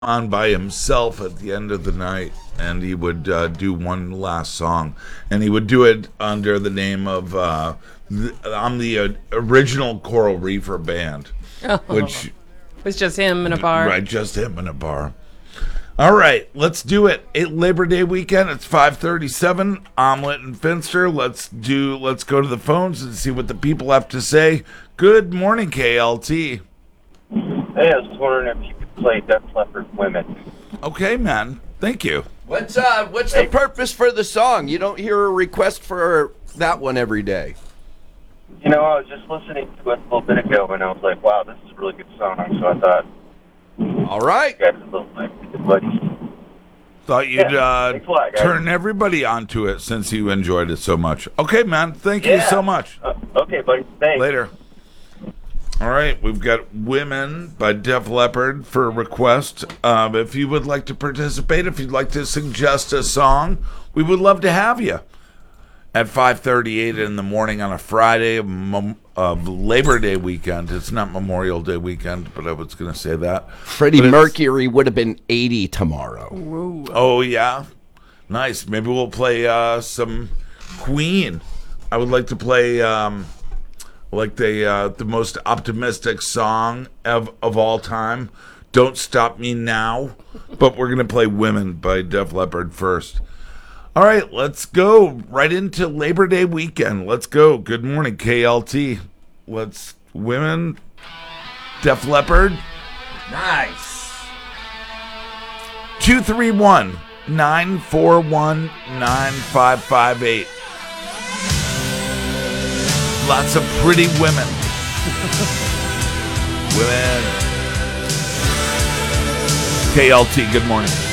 on by himself at the end of the night, and he would do one last song, and he would do it under the name of I'm the original Coral Reefer Band, which it was just him in a bar. Right, just him in a bar. All right, let's do it. Labor Day weekend. It's 5:37. Omelet and Finster. Let's go to the phones and see what the people have to say. Good morning, KLT. Hey, I was wondering if you could play Def Leppard Women. Okay, man. Thank you. What's the purpose for the song? You don't hear a request for that one every day. You know, I was just listening to it a little bit ago, and I was like, wow, this is a really good song. So I thought, all right. you guys a little like, buddies. Thought you'd thanks a lot, guys. turn everybody onto it since you enjoyed it so much. Okay, man. Thank you so much. Okay, buddy. Thanks. Later. All right, we've got Women by Def Leppard for a request. If you would like to participate, if you'd like to suggest a song, we would love to have you. At 5:38 in the morning on a Friday of Labor Day weekend. It's not Memorial Day weekend, but I was going to say that. Freddie Mercury would have been 80 tomorrow. Whoa. Oh, yeah? Nice. Maybe we'll play some Queen. I would like to play... like the most optimistic song of all time, Don't Stop Me Now. But we're going to play Women by Def Leppard first. All right, let's go right into Labor Day weekend. Let's go. Good morning, KLT. Women, Def Leppard. Nice. 231-941-9558. Lots of pretty women. Women. KLT, good morning.